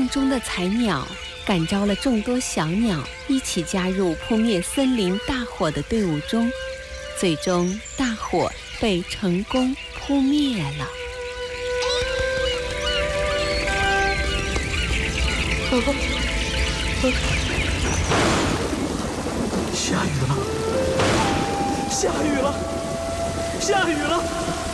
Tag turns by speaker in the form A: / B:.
A: 梦中的彩鸟感召了众多小鸟，一起加入扑灭森林大火的队伍中，最终大火被成功扑灭了。
B: 下雨了！下雨了！下雨了！